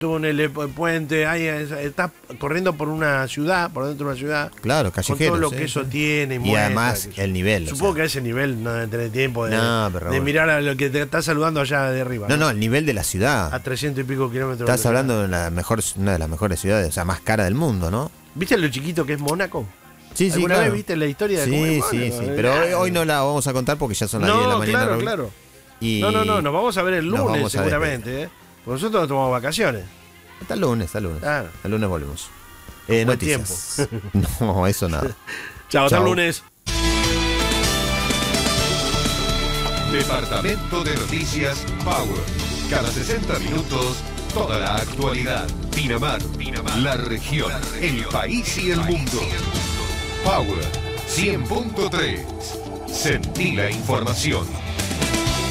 túneles, puentes, estás corriendo por una ciudad, por dentro de una ciudad. Claro, callejeros. Con todo lo que eso tiene. Y además el nivel. Supongo que a ese nivel no debe tener tiempo de mirar a lo que te está saludando allá de arriba. No, el nivel de la ciudad. A 300 y pico kilómetros. Estás hablando de una de las mejores ciudades, o sea, más cara del mundo, ¿no? ¿Viste lo chiquito que es Mónaco? Sí, ¿Alguna claro. vez viste la historia de cómo es Mónaco? Sí. Pero hoy no la vamos a contar porque ya son las 10 de la mañana. Claro. Y No, nos vamos a ver el lunes seguramente, Porque nosotros tomamos vacaciones. Hasta el lunes. Claro. El lunes volvemos. Buen Noticias. No, eso nada. Chao, hasta el lunes. Departamento de Noticias Power. Cada 60 minutos, toda la actualidad. Pinamar, la región, el país y el mundo. Power 100.3. Sentí la información.